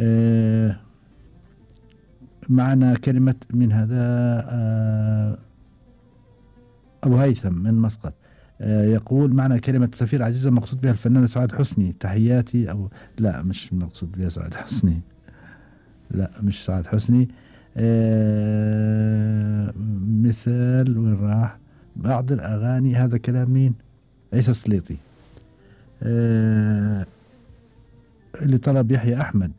معنا كلمة من هذا أبو هيثم من مسقط. يقول معنا كلمة سفيرة عزيزة مقصود بها الفنانة سعاد حسني، تحياتي. أو لا، مش مقصود بها سعاد حسني، لا مش سعاد حسني. مثال وين راح؟ بعض الأغاني، هذا كلام مين؟ عيسى السليطي. اللي طلب يحيى أحمد.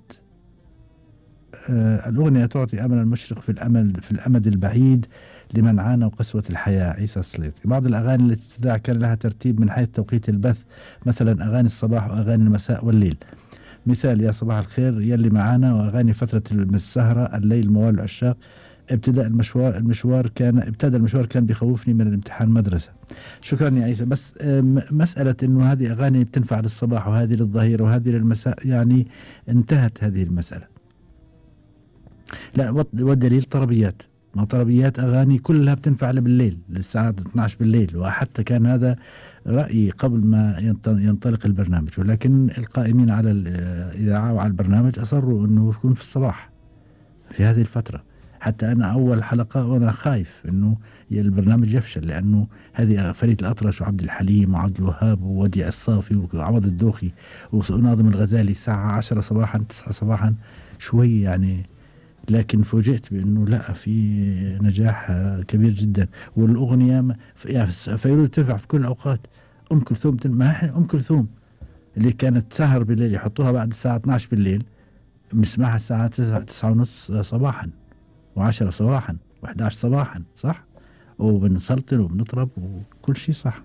الأغنية تعطي أمل المشرق في الأمد البعيد لمن عانى قسوة الحياة. عيسى السليطي. بعض الأغاني التي تذاع كان لها ترتيب من حيث توقيت البث، مثلا أغاني الصباح وأغاني المساء والليل. مثال يا صباح الخير يلي معانا، وأغاني فترة السهرة، الليل، موال العشاق. ابتدى المشوار كان بيخوفني من الامتحان مدرسة. شكرا يا عيسى. بس مسألة انه هذه اغاني بتنفع للصباح وهذه للظهيرة وهذه للمساء، يعني انتهت هذه المسألة. لا، والدليل طربيات، ما طربيات اغاني كلها بتنفع بالليل للساعة 12 بالليل، وحتى كان هذا رأيي قبل ما ينطلق البرنامج، ولكن القائمين على الإذاعة وعلى البرنامج أصروا انه يكون في الصباح في هذه الفترة. حتى أنا أول حلقة وأنا خايف إنه البرنامج يفشل، لأنه هذه فريد الأطرش وعبد الحليم وعبد الوهاب ووديع الصافي وعوض الدوخي وناظم الغزالي الساعة 10 صباحا 9 صباحا شوي يعني. لكن فوجئت بأنه لا، في نجاح كبير جدا. والأغنية يعني فيروز تنفع في كل الأوقات. أم كلثوم أم كلثوم اللي كانت سهر بالليل يحطوها بعد الساعة 12 بالليل، بنسمعها الساعة 9:30 صباحا و10 صباحا و11 صباحا، صح؟ وبنسلطن وبنطرب وكل شيء صح.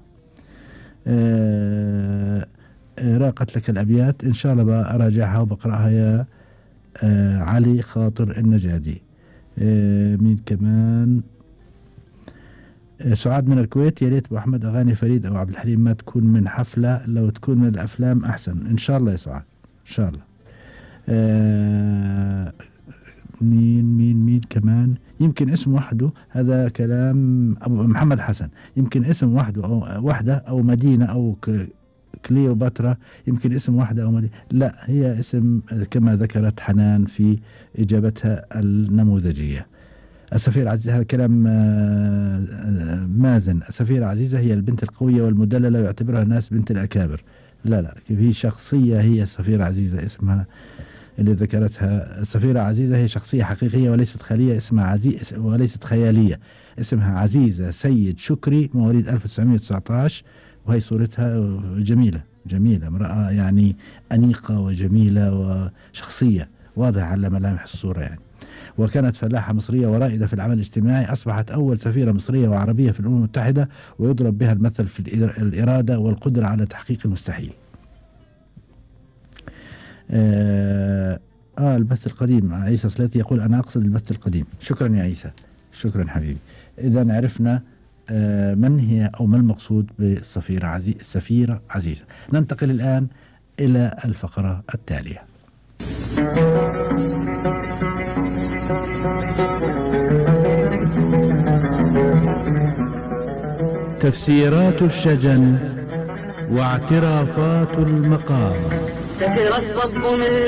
راقت لك الأبيات، إن شاء الله بأراجعها وبقرأها يا علي خاطر النجادي. مين كمان؟ سعاد من الكويت، يا ريت أبو أحمد أغاني فريد أو عبد الحليم ما تكون من حفلة، لو تكون من الأفلام أحسن. إن شاء الله يا سعاد، إن شاء الله. مين كمان؟ يمكن اسم وحده، هذا كلام أبو محمد حسن. يمكن اسم وحده أو وحدة أو مدينة أو كليوباترا، يمكن اسم وحدة أو مدينة. لا، هي اسم كما ذكرت حنان في إجابتها النموذجية. السفيرة عزيزة، هذا كلام مازن. السفيرة عزيزة هي البنت القوية والمدللة، ويعتبرها الناس بنت الأكابر. لا، هي شخصية، هي السفيرة عزيزة اسمها اللي ذكرتها. السفيرة عزيزة هي شخصية حقيقية وليست خيالية، اسمها عزيز وليست خيالية. اسمها عزيزة سيد شكري، مواليد 1919، وهي صورتها جميلة امرأة يعني أنيقة وجميلة وشخصية واضحة على ملامح الصورة يعني. وكانت فلاحة مصرية ورائدة في العمل الاجتماعي، أصبحت أول سفيرة مصرية وعربية في الأمم المتحدة، ويضرب بها المثل في الإرادة والقدرة على تحقيق المستحيل. البث القديم. عيسى سليطي يقول أنا أقصد البث القديم. شكرا يا عيسى، شكرا حبيبي. إذا عرفنا من هي أو ما المقصود بالسفيرة عزيزة. ننتقل الآن إلى الفقرة التالية. تفسيرات الشجن واعترافات المقام.